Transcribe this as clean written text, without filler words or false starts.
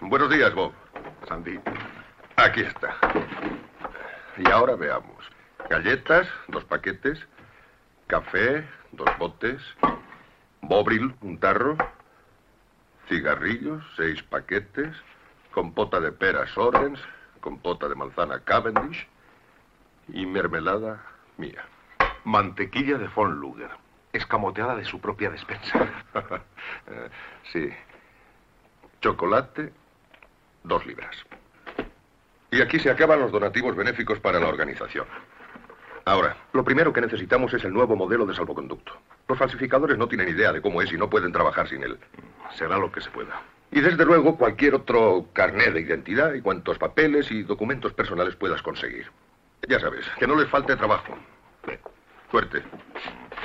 Buenos días, Bob. Sandy. Aquí está. Y ahora veamos. Galletas, 2 paquetes. Café, 2 botes. Bovril, 1 tarro. Cigarrillos, 6 paquetes. Compota de peras Orange. Compota de manzana Cavendish. Y mermelada mía. Mantequilla de von Luger. Escamoteada de su propia despensa. Sí. Chocolate, 2 libras. Y aquí se acaban los donativos benéficos para la organización. Ahora, lo primero que necesitamos es el nuevo modelo de salvoconducto. Los falsificadores no tienen idea de cómo es y no pueden trabajar sin él. Será lo que se pueda. Y desde luego cualquier otro carné de identidad y cuantos papeles y documentos personales puedas conseguir. Ya sabes, que no les falte trabajo. Suerte.